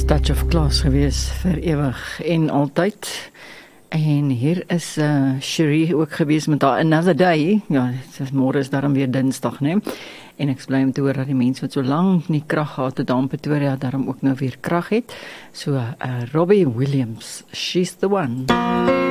Touch of Class gewees vir ewig en altyd. En hier is Cherie ook gewees met haar Another Day. Ja, môre is daarom weer Dinsdag, né? En ek bly om te hoor dat die mense wat so lank nie krag gehad het daar in Pretoria daarom ook nou weer krag het. So Robbie Williams, She's the One.